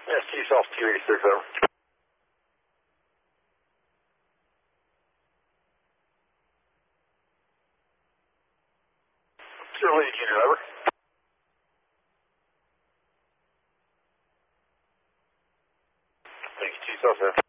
Yes, T-South 286, over. Zero lead unit, over. Thank you, T-South,